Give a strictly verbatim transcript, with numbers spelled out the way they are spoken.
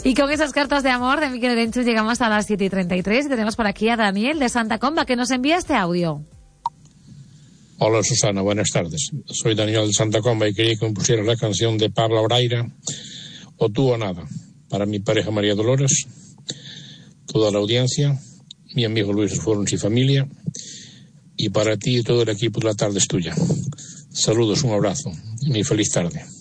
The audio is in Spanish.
Y con esas cartas de amor de Miquel Erenchu llegamos a las siete y treinta y tres y tenemos por aquí a Daniel de Santa Comba que nos envía este audio. Hola Susana, buenas tardes. Soy Daniel de Santa Comba y quería que me pusiera la canción de Pablo Oraira, O tú o nada, para mi pareja María Dolores, toda la audiencia, mi amigo Luis Forns y familia, y para ti y todo el equipo de La Tarde es Tuya. Saludos, un abrazo y muy feliz tarde.